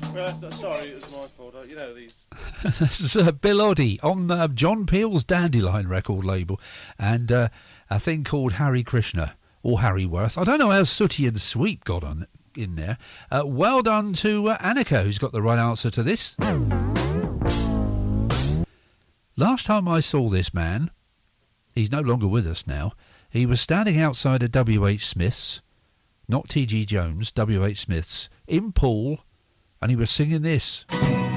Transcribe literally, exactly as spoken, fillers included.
Well, sorry, it was my fault. You know these. This is uh, Bill Oddie on uh, John Peel's Dandelion record label, and uh, a thing called Harry Krishna or Harry Worth. I don't know how Sooty and Sweep got on in there. Uh, well done to uh, Annika, who's got the right answer to this. Last time I saw this man, he's no longer with us now. He was standing outside a W H Smith's, not T G Jones, W H Smith's, in Poole, and he was singing this.